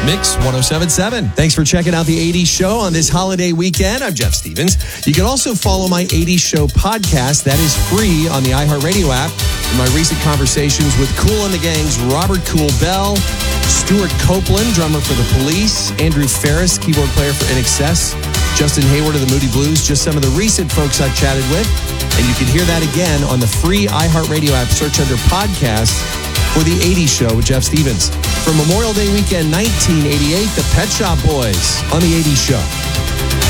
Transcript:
Mix 107.7. Thanks for checking out the 80s Show on this holiday weekend. I'm Jeff Stevens. You can also follow my 80s Show podcast. That is free on the iHeartRadio app. And my recent conversations with Kool and the Gang's Robert Kool Bell, Stuart Copeland, drummer for The Police, Andrew Ferris, keyboard player for INXS, Justin Hayward of the Moody Blues, just some of the recent folks I've chatted with. And you can hear that again on the free iHeartRadio app. Search under podcasts for the 80s Show with Jeff Stevens. For Memorial Day weekend 1988, the Pet Shop Boys on the 80s Show.